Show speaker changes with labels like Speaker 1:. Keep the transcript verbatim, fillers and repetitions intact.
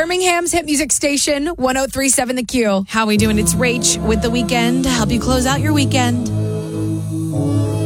Speaker 1: Birmingham's hit music station, one oh three point seven The Q.
Speaker 2: How we doing? It's Rach with The Weekend to help you close out your weekend.